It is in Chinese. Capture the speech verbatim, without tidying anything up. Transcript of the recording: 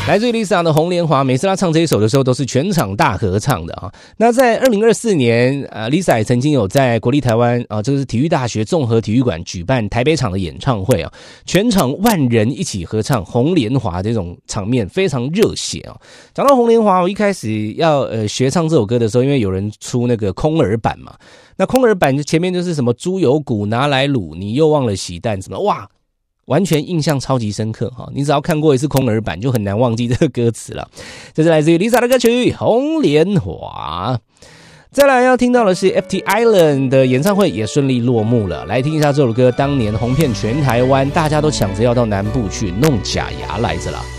来自于 Lisa 的《红莲华》，每次她唱这一首的时候都是全场大合唱的啊。那在二零二四年，呃 ，Lisa 也曾经有在国立台湾啊，这个是体育大学综合体育馆举办台北场的演唱会啊，全场万人一起合唱《红莲华》这种场面非常热血啊。讲到《红莲华》，我一开始要呃学唱这首歌的时候，因为有人出那个空耳版嘛，那空耳版前面就是什么猪油骨拿来卤，你又忘了洗蛋什么，哇！完全印象超级深刻哈！你只要看过一次空耳版，就很难忘记这个歌词了。这是来自于 Lisa 的歌曲《红莲华》。再来要听到的是 F T Island 的演唱会也顺利落幕了，来听一下这首歌，当年红遍全台湾，大家都抢着要到南部去弄假牙来着啦。